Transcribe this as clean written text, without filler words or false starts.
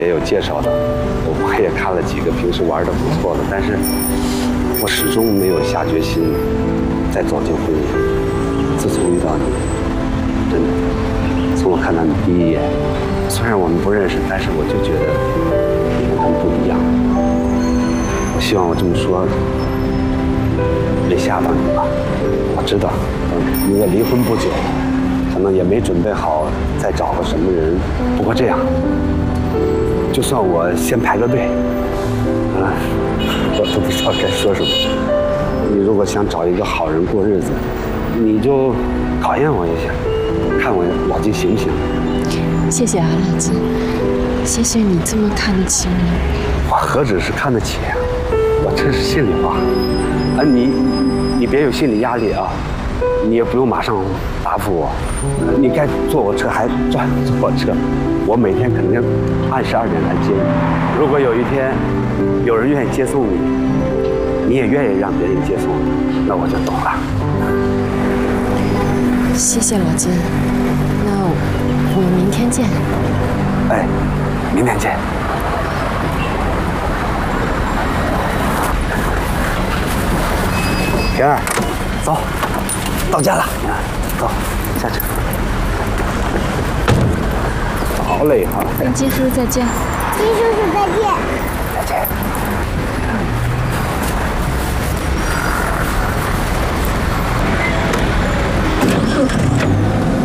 也有介绍的，我也看了几个平时玩的不错的，但是我始终没有下决心再走进婚姻。自从遇到你，真的，从我看到你第一眼，虽然我们不认识，但是我就觉得你跟他们不一样。我希望我这么说没吓到你吧？我知道，你也离婚不久，可能也没准备好再找个什么人。不过这样，就算我先排个队，我都不知道该说什么。你如果想找一个好人过日子，你就考验我一下，看我老金行不行？ 谢谢啊，老金，谢谢你这么看得起我。 我何止是看得起啊，我这是心里话。啊，你别有心理压力啊，你也不用马上答复我。你该坐我车还坐我车，我每天肯定按时2点来接你。如果有一天有人愿意接送你，你也愿意让别人接送，那我就懂了。 谢谢老金，那我们明天见。 哎，明天见。平儿，走，到家了。走，下车。好累哈。 跟金叔叔再见。 金叔叔再见。 再见。